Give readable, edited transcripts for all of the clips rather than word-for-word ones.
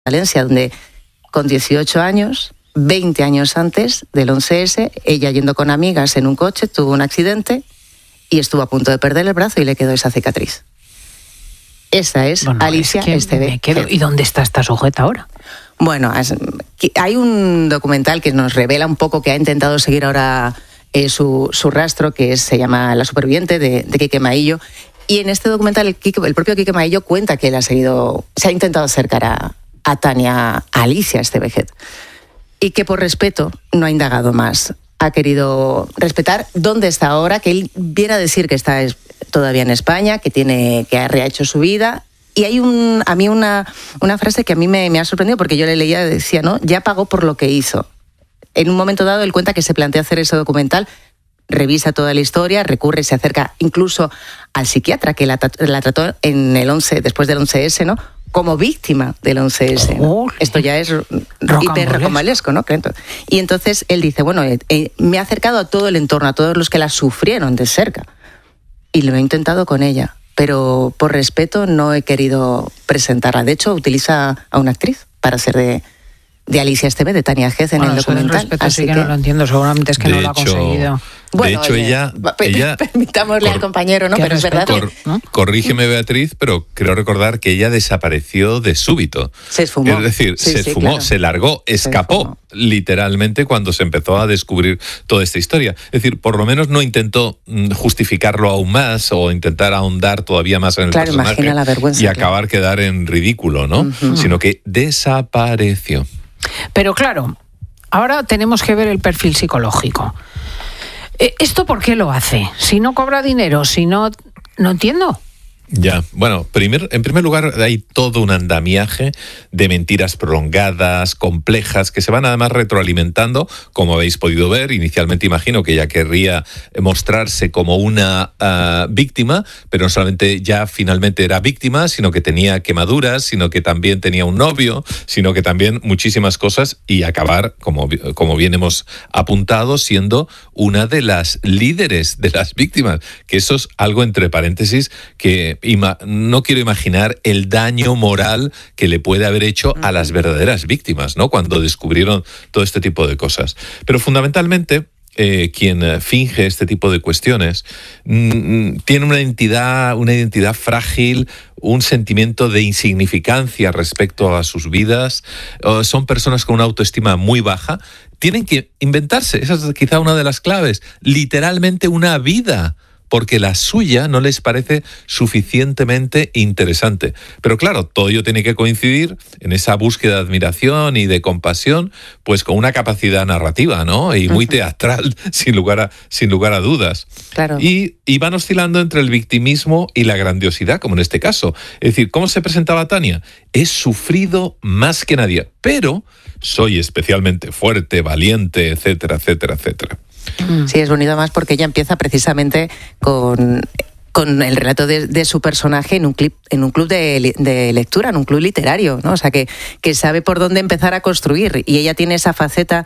Valencia, donde con 18 años, 20 años antes del 11S, ella yendo con amigas en un coche, tuvo un accidente y estuvo a punto de perder el brazo y le quedó esa cicatriz. Esa es Alicia Esteve. ¿Y dónde está esta sujeta ahora? Bueno, hay un documental que nos revela un poco que ha intentado seguir ahora su rastro, que se llama La superviviente, de Quique Maillo. Y en este documental el propio Quique Maillo cuenta que él se ha intentado acercar a Tania, a Alicia Esteve, y que por respeto no ha indagado más. Ha querido respetar dónde está ahora, que él viene a decir que está todavía en España, que ha rehecho su vida. Y hay a mí una frase que a mí me ha sorprendido, porque yo le leía y decía, ¿no? Ya pagó por lo que hizo. En un momento dado él cuenta que se plantea hacer ese documental, revisa toda la historia, recurre, se acerca incluso al psiquiatra que la trató en el 11, después del 11S, ¿no? Como víctima del 11S. ¿No? Esto ya es hiper rocambolesco, ¿no? Y entonces él dice, bueno, me ha acercado a todo el entorno, a todos los que la sufrieron de cerca. Y lo he intentado con ella, pero por respeto no he querido presentarla. De hecho, utiliza a una actriz para ser de Alicia Esteve, de Tania Hez en el documental. Así que no lo entiendo, seguramente es que no lo ha conseguido. Bueno, de hecho, ella permitámosle al compañero, ¿no? Pero es verdad. Corrígeme, Beatriz, pero creo recordar que ella desapareció de súbito. Se esfumó. Es decir, se esfumó, claro. Se largó, escapó, literalmente, cuando se empezó a descubrir toda esta historia. Es decir, por lo menos no intentó justificarlo aún más o intentar ahondar todavía más en el personaje, imagina la vergüenza, y acabar quedar en ridículo, ¿no? Sino que desapareció. Pero claro, ahora tenemos que ver el perfil psicológico. ¿Esto por qué lo hace? Si no cobra dinero, si no entiendo. Ya, bueno, en primer lugar hay todo un andamiaje de mentiras prolongadas, complejas, que se van además retroalimentando, como habéis podido ver. Inicialmente imagino que ella querría mostrarse como una víctima, pero no solamente ya finalmente era víctima, sino que tenía quemaduras, sino que también tenía un novio, sino que también muchísimas cosas, y acabar, como bien hemos apuntado, siendo una de las líderes de las víctimas, que eso es algo entre paréntesis que no quiero imaginar el daño moral que le puede haber hecho a las verdaderas víctimas, ¿no? Cuando descubrieron todo este tipo de cosas. Pero fundamentalmente, quien finge este tipo de cuestiones tiene una identidad frágil, un sentimiento de insignificancia respecto a sus vidas. Son personas con una autoestima muy baja. Tienen que inventarse, esa es quizá una de las claves, literalmente una vida, porque la suya no les parece suficientemente interesante. Pero claro, todo ello tiene que coincidir en esa búsqueda de admiración y de compasión, pues con una capacidad narrativa, ¿no? Y muy teatral, sin lugar a dudas. Claro. Y van oscilando entre el victimismo y la grandiosidad, como en este caso. Es decir, ¿cómo se presentaba Tania? He sufrido más que nadie, pero soy especialmente fuerte, valiente, etcétera, etcétera, etcétera. Sí, es bonito más porque ella empieza precisamente con el relato de su personaje en un club de lectura, en un club literario, ¿no? O sea, que sabe por dónde empezar a construir, y ella tiene esa faceta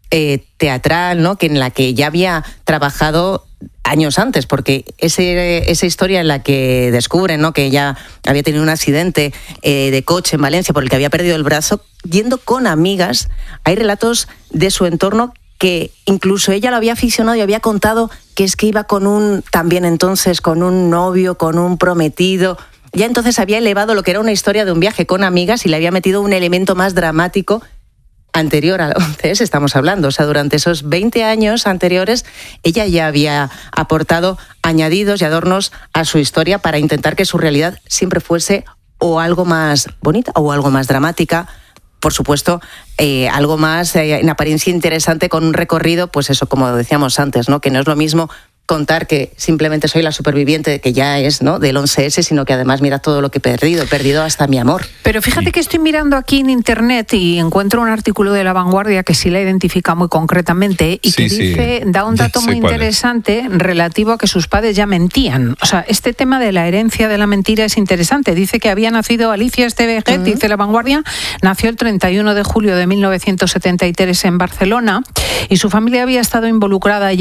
teatral, ¿no? En la que ya había trabajado años antes, porque esa historia en la que descubren, ¿no?, que ella había tenido un accidente de coche en Valencia por el que había perdido el brazo, yendo con amigas, hay relatos de su entorno que incluso ella lo había aficionado y había contado que es que iba también entonces con un novio, con un prometido. Ya entonces había elevado lo que era una historia de un viaje con amigas y le había metido un elemento más dramático anterior al 11S, estamos hablando. O sea, durante esos 20 años anteriores, ella ya había aportado añadidos y adornos a su historia para intentar que su realidad siempre fuese o algo más bonita o algo más dramática. Por supuesto, algo más en apariencia interesante, con un recorrido, pues eso, como decíamos antes, ¿no? Que no es lo mismo contar que simplemente soy la superviviente, que ya es, ¿no?, del 11S, sino que además mira todo lo que he perdido hasta mi amor. Pero fíjate que estoy mirando aquí en internet y encuentro un artículo de La Vanguardia que sí la identifica muy concretamente y que da un dato muy interesante relativo a que sus padres ya mentían. O sea, este tema de la herencia de la mentira es interesante. Dice que había nacido Alicia Esteve, dice La Vanguardia, nació el 31 de julio de 1973 en Barcelona, y su familia había estado involucrada ya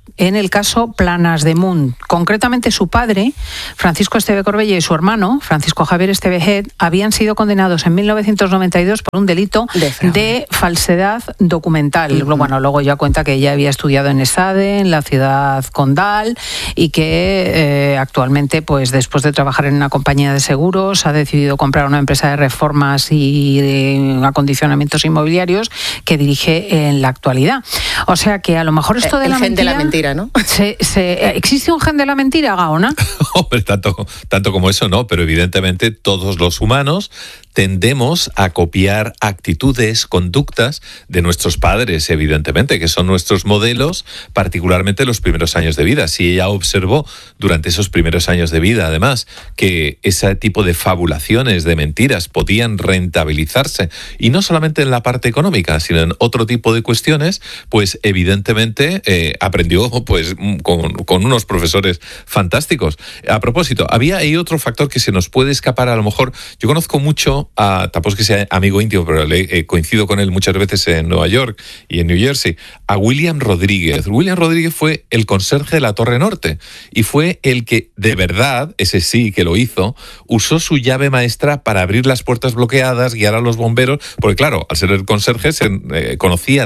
en el caso Planas de Munt. Concretamente, su padre, Francisco Esteve Corbella, y su hermano, Francisco Javier Estevejet, habían sido condenados en 1992 por un delito de falsedad documental. Bueno, luego ya cuenta que ella había estudiado en ESADE, en la ciudad condal, y que actualmente, pues después de trabajar en una compañía de seguros, ha decidido comprar una empresa de reformas y de acondicionamientos inmobiliarios que dirige en la actualidad. O sea que a lo mejor esto de la mentira, ¿no? ¿Existe un gen de la mentira, Gaona? Hombre, tanto como eso no, pero evidentemente todos los humanos tendemos a copiar actitudes, conductas de nuestros padres, evidentemente, que son nuestros modelos, particularmente en los primeros años de vida. Si ella observó durante esos primeros años de vida, además, que ese tipo de fabulaciones, de mentiras, podían rentabilizarse, y no solamente en la parte económica, sino en otro tipo de cuestiones, pues evidentemente aprendió pues con unos profesores fantásticos. A propósito, hay otro factor que se nos puede escapar, a lo mejor. Yo conozco mucho, tampoco es que sea amigo íntimo, pero coincido con él muchas veces en Nueva York y en New Jersey, a William Rodríguez. William Rodríguez fue el conserje de la Torre Norte y fue el que, de verdad, ese sí que lo hizo, usó su llave maestra para abrir las puertas bloqueadas, guiar a los bomberos, porque claro, al ser el conserje conocía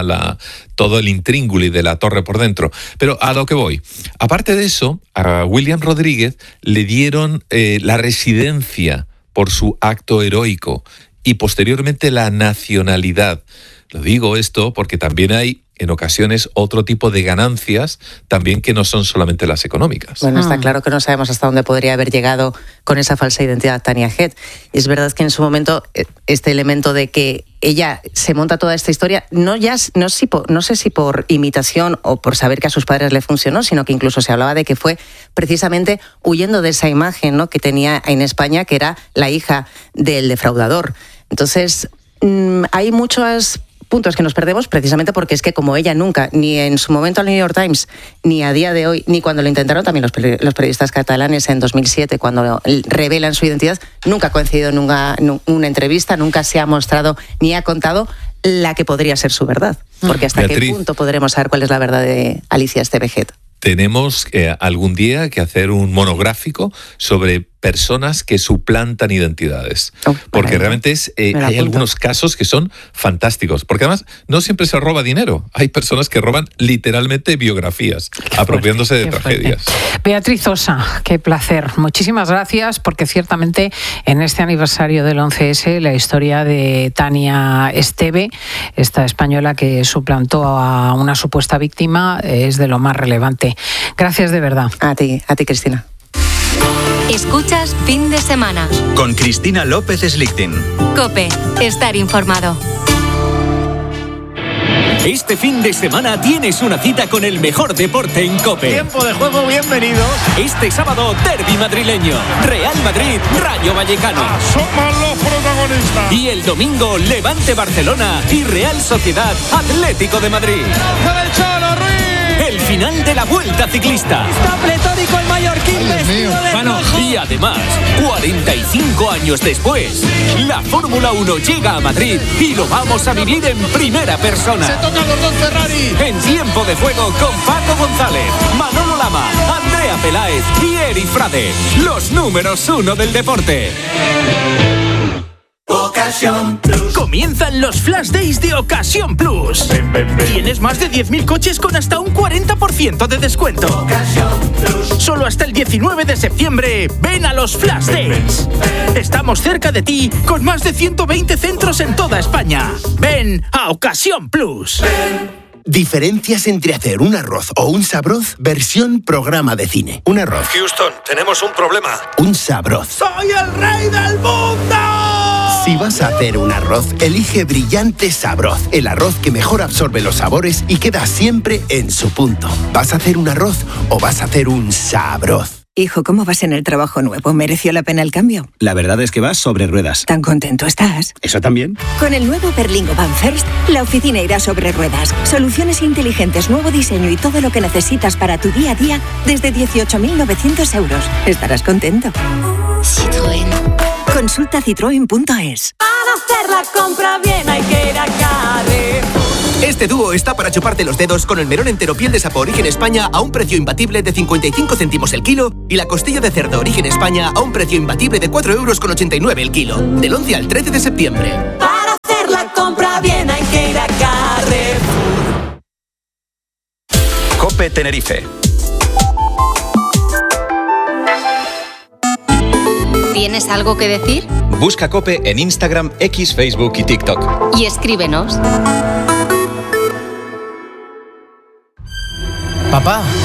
todo el intríngulis de la torre por dentro. Pero a lo que voy, aparte de eso, a William Rodríguez le dieron la residencia por su acto heroico y posteriormente la nacionalidad. Lo digo esto porque también hay en ocasiones otro tipo de ganancias también que no son solamente las económicas. Bueno, está claro que no sabemos hasta dónde podría haber llegado con esa falsa identidad Tania Head. Es verdad que en su momento este elemento de que ella se monta toda esta historia, no sé si por imitación o por saber que a sus padres le funcionó, sino que incluso se hablaba de que fue precisamente huyendo de esa imagen, ¿no?, que tenía en España, que era la hija del defraudador. Entonces, hay muchos puntos que nos perdemos precisamente porque es que como ella nunca, ni en su momento al New York Times, ni a día de hoy, ni cuando lo intentaron también los periodistas catalanes en 2007, cuando revelan su identidad, nunca ha coincidido en una entrevista, nunca se ha mostrado ni ha contado la que podría ser su verdad. Porque hasta Beatriz, qué punto podremos saber cuál es la verdad de Alicia Estevejet. Tenemos algún día que hacer un monográfico sobre personas que suplantan identidades. Porque realmente hay algunos casos que son fantásticos. Porque además no siempre se roba dinero. Hay personas que roban literalmente biografías, apropiándose de tragedias. Beatriz Osa, qué placer. Muchísimas gracias, porque ciertamente en este aniversario del 11S la historia de Tania Esteve, esta española que suplantó a una supuesta víctima, es de lo más relevante. Gracias de verdad. A ti, Cristina. Escuchas Fin de Semana con Cristina López Slichting. COPE, estar informado. Este fin de semana tienes una cita con el mejor deporte en COPE. Tiempo de juego, bienvenidos. Este sábado, derbi madrileño, Real Madrid, Rayo Vallecano. Somos los protagonistas. Y el domingo, Levante Barcelona y Real Sociedad Atlético de Madrid. El final de la Vuelta Ciclista. Está pletórico el mallorquín vestido de rojo. Y además, 45 años después, la Fórmula 1 llega a Madrid y lo vamos a vivir en primera persona. Se tocan los dos Ferrari. En Tiempo de Juego con Paco González, Manolo Lama, Andrea Peláez y Eri Frade. Los números 1 del deporte. Ocasión Plus. Comienzan los Flash Days de Ocasión Plus. Tienes más de 10.000 coches con hasta un 40% de descuento. Ocasión Plus. Solo hasta el 19 de septiembre, ven a los Flash Days. Estamos cerca de ti con más de 120 centros en toda España. Ven a Ocasión Plus. Diferencias entre hacer un arroz o un sabroz versión programa de cine. Un arroz. Houston, tenemos un problema. Un sabroz. ¡Soy el rey del mundo! Si vas a hacer un arroz, elige Brillante Sabroz, el arroz que mejor absorbe los sabores y queda siempre en su punto. ¿Vas a hacer un arroz o vas a hacer un sabroz? Hijo, ¿cómo vas en el trabajo nuevo? ¿Mereció la pena el cambio? La verdad es que vas sobre ruedas. ¿Tan contento estás? ¿Eso también? Con el nuevo Berlingo Van First, la oficina irá sobre ruedas. Soluciones inteligentes, nuevo diseño y todo lo que necesitas para tu día a día desde 18.900 euros. Estarás contento. Citroën. Consulta citroen.es. Para hacer la compra bien hay que ir a Carrefour. Este Este dúo está para chuparte los dedos con el melón entero piel de sapo Origen España a un precio imbatible de 55 céntimos el kilo y la costilla de cerdo Origen España a un precio imbatible de 4,89 € el kilo. Del 11 al 13 de septiembre. Para hacer la compra bien hay que ir a Carrefour. COPE Tenerife. ¿Tienes algo que decir? Busca COPE en Instagram, X, Facebook y TikTok. Y escríbenos. Papá.